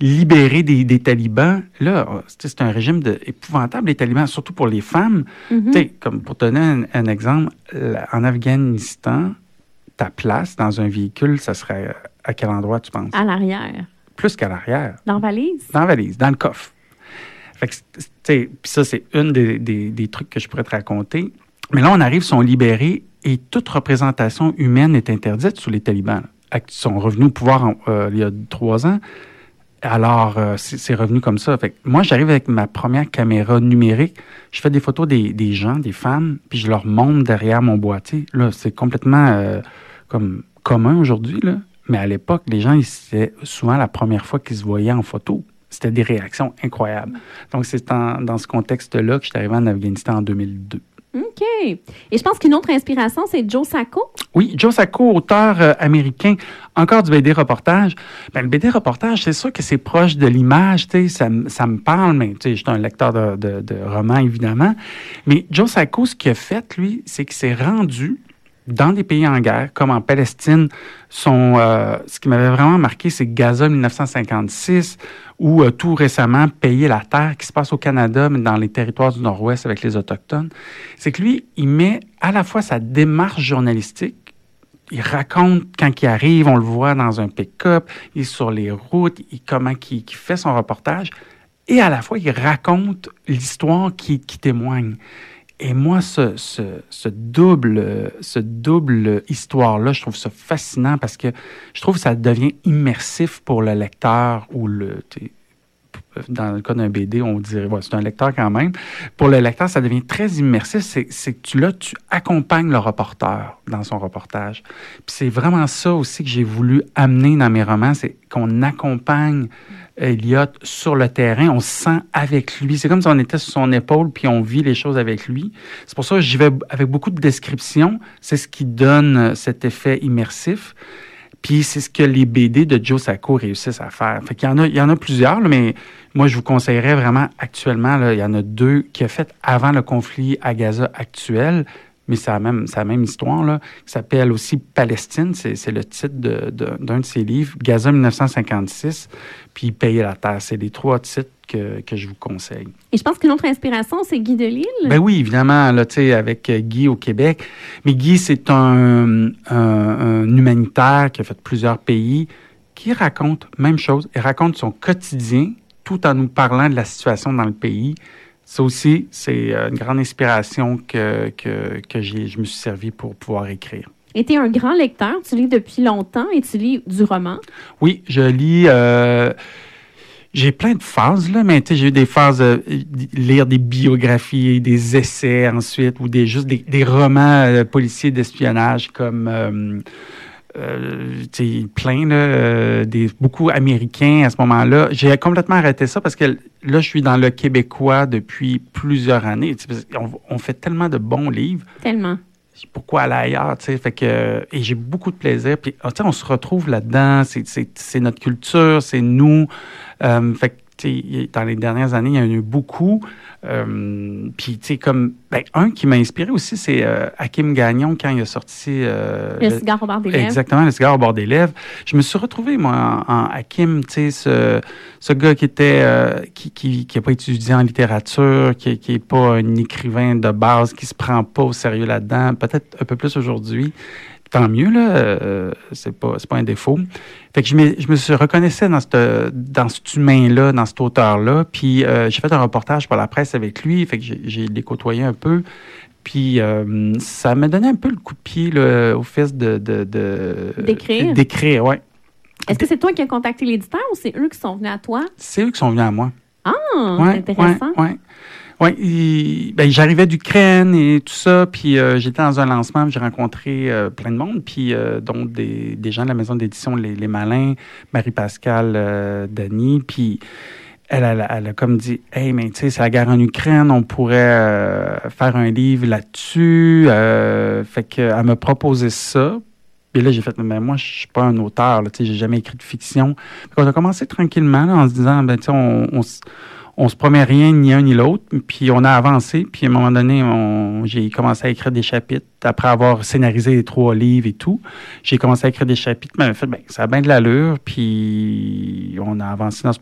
libérer des talibans. Là, c'est un régime épouvantable, les talibans, surtout pour les femmes. Comme pour te donner un exemple, en Afghanistan, ta place dans un véhicule, ça serait à quel endroit, tu penses? À l'arrière. Plus qu'à l'arrière. Dans la valise? Dans la valise, dans le coffre. Fait que, puis ça, c'est une des trucs que je pourrais te raconter. Mais là, on arrive, sont libérés et toute représentation humaine est interdite sous les talibans. Ils sont revenus au pouvoir il y a 3 ans. Alors, c'est revenu comme ça. Fait que moi, j'arrive avec ma première caméra numérique. Je fais des photos des gens, des femmes, puis je leur montre derrière mon boîtier. Là, c'est complètement comme commun aujourd'hui, là. Mais à l'époque, les gens, c'était souvent la première fois qu'ils se voyaient en photo. C'était des réactions incroyables. Donc, c'est dans ce contexte-là que je suis arrivé en Afghanistan en 2002. OK. Et je pense qu'une autre inspiration, c'est Joe Sacco. Oui, Joe Sacco, auteur américain, encore du BD reportage. Le BD reportage, c'est sûr que c'est proche de l'image, tu sais, ça me parle, mais tu sais, je suis un lecteur de romans, évidemment. Mais Joe Sacco, ce qu'il a fait, lui, c'est qu'il s'est rendu dans des pays en guerre, comme en Palestine. Ce qui m'avait vraiment marqué, c'est Gaza 1956, ou tout récemment, Payer la terre, qui se passe au Canada, mais dans les territoires du Nord-Ouest avec les Autochtones. C'est que lui, il met à la fois sa démarche journalistique, il raconte quand il arrive, on le voit dans un pick-up, il est sur les routes, comment il fait son reportage, et à la fois, il raconte l'histoire qui témoigne. Et moi, ce double histoire-là, je trouve ça fascinant parce que je trouve que ça devient immersif pour le lecteur ou dans le cas d'un BD, on dirait, c'est un lecteur quand même. Pour le lecteur, ça devient très immersif. C'est que tu accompagnes le reporter dans son reportage. Puis c'est vraiment ça aussi que j'ai voulu amener dans mes romans, c'est qu'on accompagne Elliott sur le terrain, on se sent avec lui. C'est comme si on était sur son épaule puis on vit les choses avec lui. C'est pour ça que j'y vais avec beaucoup de descriptions. C'est ce qui donne cet effet immersif. Puis c'est ce que les BD de Joe Sacco réussissent à faire. Fait qu'il y en a plusieurs, là, mais moi, je vous conseillerais vraiment actuellement, là, il y en a 2 qu'il a fait avant le conflit à Gaza actuel, mais c'est la même histoire, là, qui s'appelle aussi Palestine. C'est le titre d'un de ses livres, Gaza 1956, puis Payer la terre. C'est les 3 titres que je vous conseille. Et je pense qu'une autre inspiration, c'est Guy Delisle. Ben oui, évidemment, là, tu sais, avec Guy au Québec. Mais Guy, c'est un humanitaire qui a fait plusieurs pays, qui raconte, même chose, il raconte son quotidien tout en nous parlant de la situation dans le pays. Ça aussi, c'est une grande inspiration que je me suis servi pour pouvoir écrire. Et tu es un grand lecteur, tu lis depuis longtemps et tu lis du roman. Oui, je lis... j'ai plein de phases, là, mais j'ai eu des phases lire des biographies, des essais ensuite, ou juste des romans policiers d'espionnage comme... plein, là, beaucoup américains à ce moment-là. J'ai complètement arrêté ça parce que là, je suis dans le québécois depuis plusieurs années. On fait tellement de bons livres. Tellement. Pourquoi aller ailleurs, tu sais? Fait que, et j'ai beaucoup de plaisir. Puis, on se retrouve là-dedans. C'est notre culture, c'est nous. Fait que, dans les dernières années, il y en a eu beaucoup. Puis, tu sais, un qui m'a inspiré aussi, c'est Hakim Gagnon, quand il a sorti... le cigare au bord des lèvres. Exactement, le cigare au bord des lèvres. Je me suis retrouvé, moi, en Hakim, tu sais, ce gars qui était... qui n'a pas étudié en littérature, qui n'est pas un écrivain de base, qui se prend pas au sérieux là-dedans, peut-être un peu plus aujourd'hui. Tant mieux, là, c'est pas un défaut. Fait que je me reconnaissais dans cet humain-là, dans cet auteur-là. Puis j'ai fait un reportage pour la presse avec lui, fait que j'ai les côtoyé un peu. Puis ça m'a donné un peu le coup de pied là, au fait d'écrire. D'écrire, oui. Est-ce que c'est toi qui as contacté l'éditeur ou c'est eux qui sont venus à toi? C'est eux qui sont venus à moi. Ah, c'est intéressant. Oui, j'arrivais d'Ukraine et tout ça, puis j'étais dans un lancement, j'ai rencontré plein de monde, puis dont des gens de la maison d'édition Les Malins, Marie-Pascale Dany, puis elle a comme dit « Hey, mais tu sais, c'est la guerre en Ukraine, on pourrait faire un livre là-dessus. » Fait qu'elle m'a proposé ça. Puis là, j'ai fait, mais moi, je suis pas un auteur, là, tu sais, j'ai jamais écrit de fiction. Fait qu'on a commencé tranquillement, là, en se disant, ben, tu sais, on se promet rien, ni un ni l'autre, puis on a avancé, puis à un moment donné, j'ai commencé à écrire des chapitres, après avoir scénarisé les 3 livres et tout. J'ai commencé à écrire des chapitres, mais en fait, ça a bien de l'allure, puis on a avancé dans ce